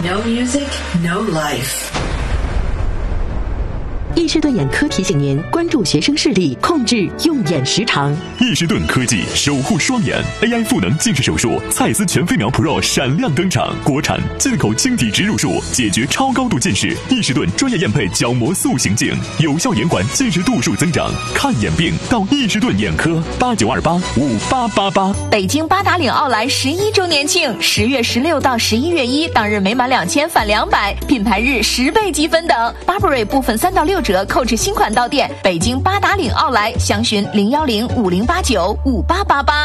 No music, no life. 易士顿眼科提醒您关注学生视力，控制用眼时长。 易士顿科技守护双眼 AI 赋能近视手术，蔡司全飞秒 Pro 闪亮登场，国产进口晶体植入术，解决超高度近视。易士顿专业验配角膜塑形镜，有效延缓近视度数增长。看眼病到易士顿眼科，89285888。 北京八达岭奥莱11周年庆，10月16到11月1，当日每满2000返200，品牌日10倍积分等。Burberry 部分3到6折，购置新款到店。北京八达岭奥莱，详询01050895888。